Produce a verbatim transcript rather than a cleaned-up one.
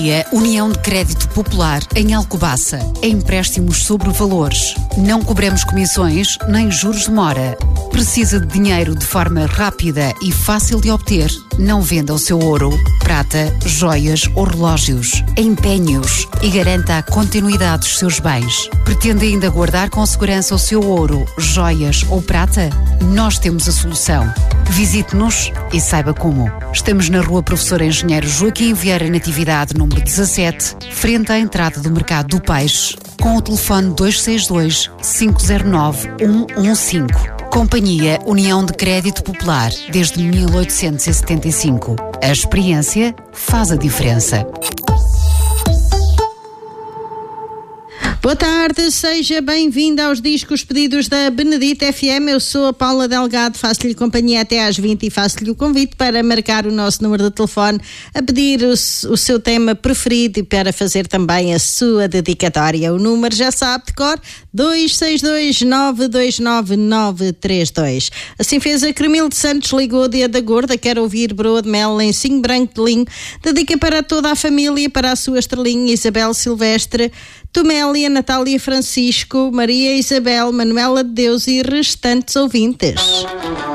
Companhia União de Crédito Popular em Alcobaça. Empréstimos sobre valores. Não cobramos comissões nem juros de mora. Precisa de dinheiro de forma rápida e fácil de obter? Não venda o seu ouro, prata, joias ou relógios. Empenhe-os e garanta a continuidade dos seus bens. Pretende ainda guardar com segurança o seu ouro, joias ou prata? Nós temos a solução. Visite-nos e saiba como. Estamos na Rua Professor Engenheiro Joaquim Vieira Natividade, número dezassete, frente à entrada do Mercado do Peixe, com o telefone dois seis dois, cinco zero nove, um um cinco. Companhia União de Crédito Popular, desde mil oitocentos e setenta e cinco. A experiência faz a diferença. Boa tarde, seja bem-vinda aos Discos Pedidos da Benedita F M. Eu sou a Paula Delgado, faço-lhe companhia até às vinte e faço-lhe o convite para marcar o nosso número de telefone, a pedir o, o seu tema preferido e para fazer também a sua dedicatória. O número já sabe de cor, dois seis dois, nove dois nove, nove três dois. Assim fez a Cremil de Santos, ligou dia da gorda, quer ouvir broa de mel, lencinho branco de linho, dedica para toda a família, para a sua estrelinha Isabel Silvestre, Tomélia, Natália Francisco, Maria Isabel, Manuela de Deus e restantes ouvintes.